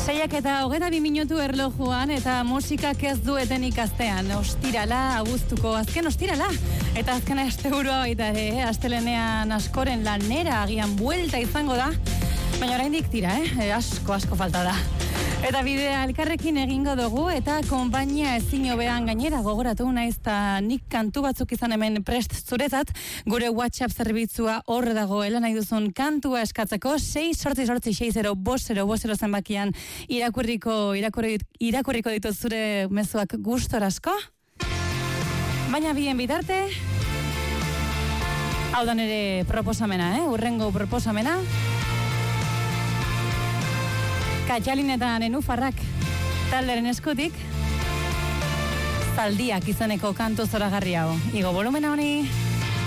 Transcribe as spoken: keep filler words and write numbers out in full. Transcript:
Seiak eta hogeita bi minutu erlojuan eta musikak ez dueten ikastean. Ostirala, abuztuko azken ostirala. Eta azken asteburua baita ere, astelenean askoren lanera agian buelta izango da. Baina oraindik tira, eh? Asko, asko falta da. Eta bidea elkarrekin egingo dugu eta konpainia ezin hobean gainera gogoratu naiz ta nik kantu batzuk izan hemen prest zuretzat, gure WhatsApp zerbitzua hor dagoela nahi duzun kantua eskatzeko sei zortzi zortzi sei zero bost zero bost zero zenbakian irakurriko irakurri, irakurriko ditut zure mezuak gustorasko. Baina bien bitarte, hau da nere proposamena, eh? Urrengo proposamena. Katxalin eta Nenufarrak talderen eskutik Zaldiak izeneko kantu zoragarri hau. Igo volumena honi.